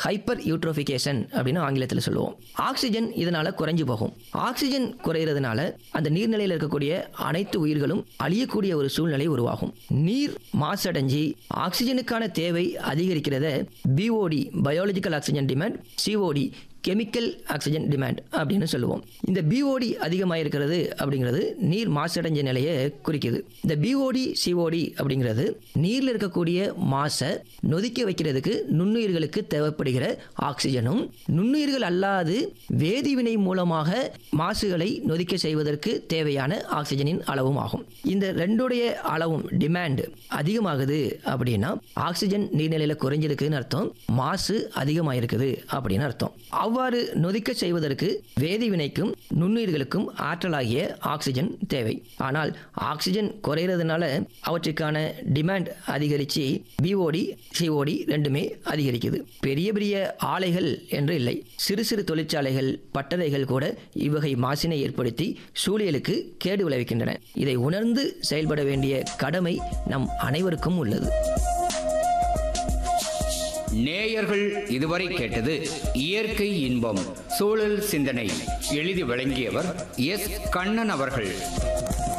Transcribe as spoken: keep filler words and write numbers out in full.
Hyper eutrophication அப்படின்னு ஆங்கிலத்தில் சொல்லுவோம். ஆக்சிஜன் இதனால குறைஞ்சு போகும். ஆக்சிஜன் குறையிறதுனால அந்த நீர்நிலையில் இருக்கக்கூடிய அனைத்து உயிர்களும் அழியக்கூடிய ஒரு சூழ்நிலை உருவாகும். நீர் மாசடைஞ்சி ஆக்சிஜனுக்கான தேவை அதிகரிக்கிறத BOD biological oxygen demand, COD chemical oxygen demand அப்படின்னு சொல்லுவோம். இந்த பிஓடி அதிகமாக இருக்கிறது அப்படிங்கிறது நீர் மாசடைஞ்ச நிலையை குறிக்குது. இந்த பிஓடி சிஓடி அப்படிங்கிறது நீரில் இருக்கக்கூடிய மாசை நொதிக்க வைக்கிறதுக்கு நுண்ணுயிர்களுக்கு தேவைப்படுகிற ஆக்சிஜனும், நுண்ணுயிர்கள் அல்லாது வேதிவினை மூலமாக மாசுகளை நொதிக்க செய்வதற்கு தேவையான ஆக்சிஜனின் அளவும் ஆகும். இந்த ரெண்டுடைய அளவும் டிமாண்ட் அதிகமாகுது அப்படின்னா ஆக்சிஜன் நீர்நிலையில் குறைஞ்சிருக்குன்னு அர்த்தம், மாசு அதிகமாக இருக்குது அப்படின்னு அர்த்தம். அவ்வாறு நொதிக்க செய்வதற்கு வேதிவினைக்கும் நுண்ணுயிர்களுக்கும் ஆற்றலாகிய ஆக்சிஜன் தேவை. ஆனால் ஆக்சிஜன் குறையிறதுனால அவற்றுக்கான டிமாண்ட் அதிகரித்து பிஓடி சிஓடி ரெண்டுமே அதிகரிக்குது. பெரிய பெரிய ஆலைகள் என்று இல்லை, சிறு சிறு தொழிற்சாலைகள், பட்டறைகள் கூட இவ்வகை மாசினை ஏற்படுத்தி சூழலுக்கு கேடு விளைவிக்கின்றன. இதை உணர்ந்து செயல்பட வேண்டிய கடமை நம் அனைவருக்கும் உள்ளது. நேயர்கள் இதுவரை கேட்டது இயற்கை இன்பம் சூழல் சிந்தனை. எழுதி வழங்கியவர் எஸ் கண்ணன் அவர்கள்.